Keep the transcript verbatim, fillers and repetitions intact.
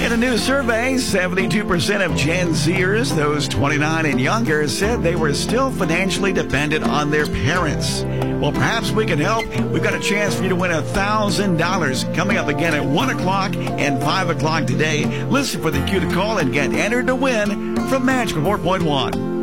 In a new survey, seventy-two percent of Gen Zers, those twenty-nine and younger, said they were still financially dependent on their parents. Well, perhaps we can help. We've got a chance for you to win one thousand dollars coming up again at one o'clock and five o'clock today. Listen for the cue to call and get entered to win from Magical four point one.